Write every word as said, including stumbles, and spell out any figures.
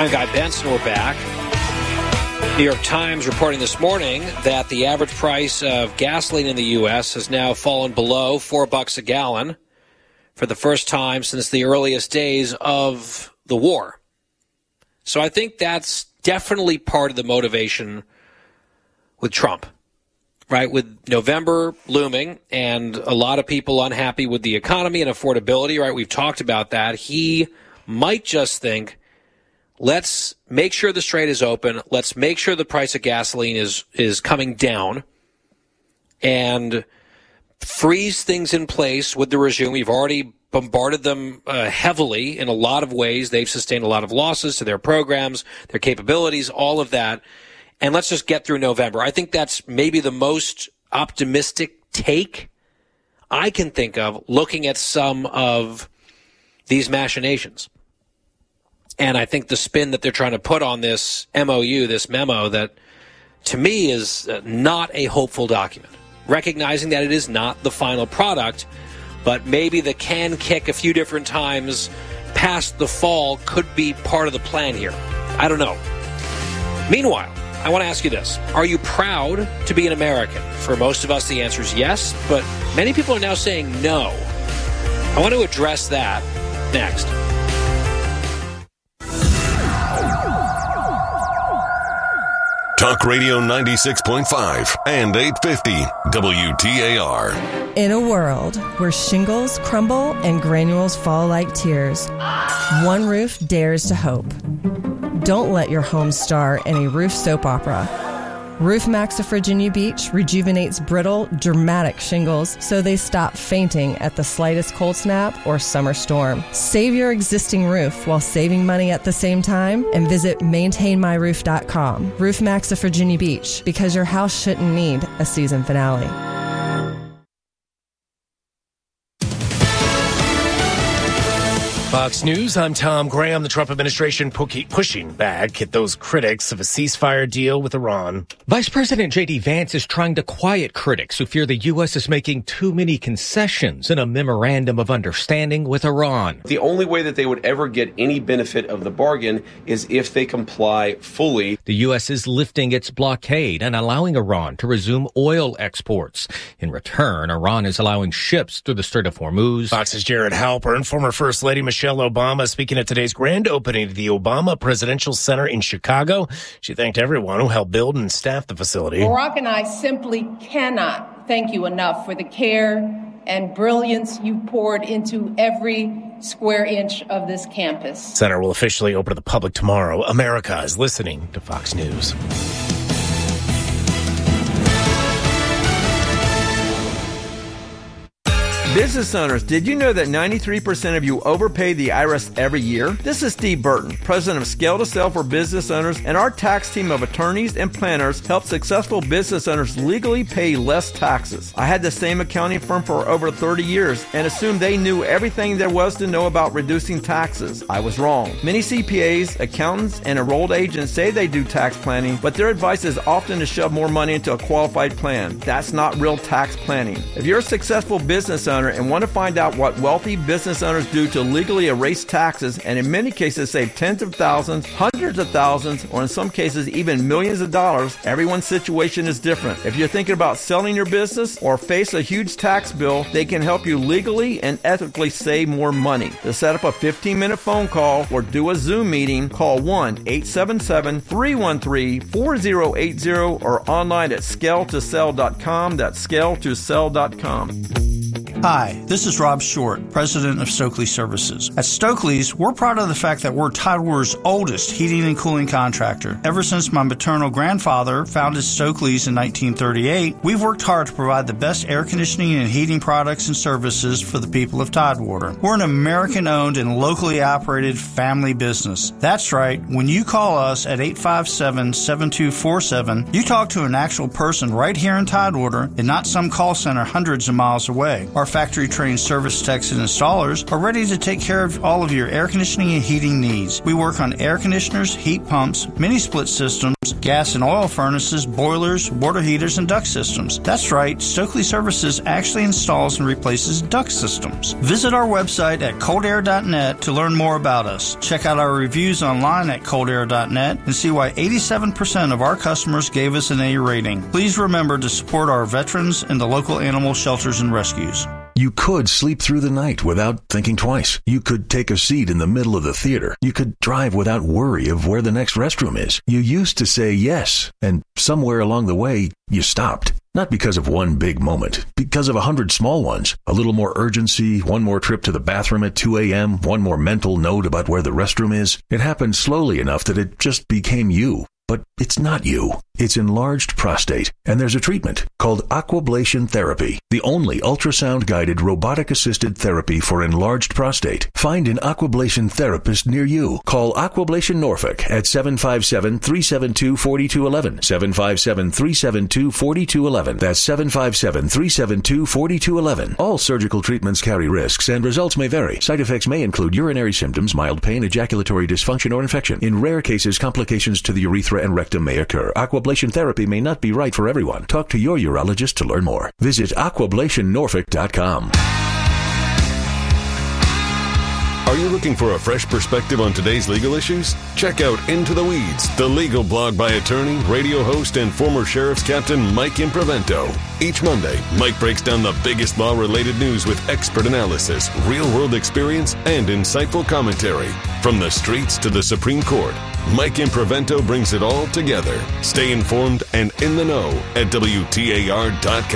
I'm Guy Benson. We're back. New York Times reporting this morning that the average price of gasoline in the U S has now fallen below four bucks a gallon for the first time since the earliest days of the war. So I think that's definitely part of the motivation with Trump, right? With November looming and a lot of people unhappy with the economy and affordability, right? We've talked about that. He might just think, let's make sure the strait is open. Let's make sure the price of gasoline is, is coming down and freeze things in place with the regime. We've already bombarded them uh, heavily in a lot of ways. They've sustained a lot of losses to their programs, their capabilities, all of that. And let's just get through November. I think that's maybe the most optimistic take I can think of looking at some of these machinations. And I think the spin that they're trying to put on this M O U, this memo, that to me is not a hopeful document, recognizing that it is not the final product, but maybe the can kick a few different times past the fall could be part of the plan here. I don't know. Meanwhile, I want to ask you this. Are you proud to be an American? For most of us, the answer is yes, but many people are now saying no. I want to address that next. Talk Radio ninety-six point five and eight fifty W T A R. In a world where shingles crumble and granules fall like tears, one roof dares to hope. Don't let your home star in a roof soap opera. Roof Max of Virginia Beach rejuvenates brittle, dramatic shingles so they stop fainting at the slightest cold snap or summer storm. Save your existing roof while saving money at the same time and visit maintain my roof dot com. Roof Max of Virginia Beach, because your house shouldn't need a season finale. Fox News, I'm Tom Graham. The Trump administration pushing back at those critics of a ceasefire deal with Iran. Vice President J D Vance is trying to quiet critics who fear the U S is making too many concessions in a memorandum of understanding with Iran. The only way that they would ever get any benefit of the bargain is if they comply fully. The U S is lifting its blockade and allowing Iran to resume oil exports. In return, Iran is allowing ships through the Strait of Hormuz. Fox's Jared Halpern, former First Lady Michelle Michelle Obama speaking at today's grand opening of the Obama Presidential Center in Chicago. She thanked everyone who helped build and staff the facility. Barack and I simply cannot thank you enough for the care and brilliance you poured into every square inch of this campus. Center will officially open to the public tomorrow. America is listening to Fox News. Business owners, did you know that ninety-three percent of you overpay the I R S every year? This is Steve Burton, president of Scale to Sell for Business Owners, and our tax team of attorneys and planners help successful business owners legally pay less taxes. I had the same accounting firm for over thirty years and assumed they knew everything there was to know about reducing taxes. I was wrong. Many C P As, accountants, and enrolled agents say they do tax planning, but their advice is often to shove more money into a qualified plan. That's not real tax planning. If you're a successful business owner and want to find out what wealthy business owners do to legally erase taxes and in many cases save tens of thousands, hundreds of thousands, or in some cases even millions of dollars, everyone's situation is different. If you're thinking about selling your business or face a huge tax bill, they can help you legally and ethically save more money. To set up a fifteen-minute phone call or do a Zoom meeting, call one eight seven seven, three one three, four zero eight zero or online at scale to sell dot com. That's scale to sell dot com. Hi, this is Rob Short, president of Stokely Services. At Stokely's, we're proud of the fact that we're Tidewater's oldest heating and cooling contractor. Ever since my maternal grandfather founded Stokely's in nineteen thirty-eight, we've worked hard to provide the best air conditioning and heating products and services for the people of Tidewater. We're an American-owned and locally operated family business. That's right, when you call us at eight five seven, seven two four seven, you talk to an actual person right here in Tidewater and not some call center hundreds of miles away. Our factory-trained service techs and installers are ready to take care of all of your air conditioning and heating needs. We work on air conditioners, heat pumps, mini-split systems, gas and oil furnaces, boilers, water heaters, and duct systems. That's right, Stokely Services actually installs and replaces duct systems. Visit our website at cold air dot net to learn more about us. Check out our reviews online at cold air dot net and see why eighty-seven percent of our customers gave us an A rating. Please remember to support our veterans and the local animal shelters and rescues. You could sleep through the night without thinking twice. You could take a seat in the middle of the theater. You could drive without worry of where the next restroom is. You used to say yes, and somewhere along the way, you stopped. Not because of one big moment, because of a hundred small ones. A little more urgency, one more trip to the bathroom at two a.m., one more mental note about where the restroom is. It happened slowly enough that it just became you. But it's not you. It's enlarged prostate, and there's a treatment called Aquablation Therapy, the only ultrasound-guided robotic-assisted therapy for enlarged prostate. Find an Aquablation therapist near you. Call Aquablation Norfolk at seven five seven, three seven two, four two one one, seven five seven, three seven two, four two one one. That's seven five seven, three seven two, four two one one. All surgical treatments carry risks, and results may vary. Side effects may include urinary symptoms, mild pain, ejaculatory dysfunction, or infection. In rare cases, complications to the urethra and rectum may occur. Aquablation therapy may not be right for everyone. Talk to your urologist to learn more. Visit aquablation norfolk dot com. Are you looking for a fresh perspective on today's legal issues? Check out Into the Weeds, the legal blog by attorney, radio host, and former sheriff's captain Mike Imprevento. Each Monday, Mike breaks down the biggest law-related news with expert analysis, real-world experience, and insightful commentary. From the streets to the Supreme Court, Mike Imprevento brings it all together. Stay informed and in the know at W T A R dot com.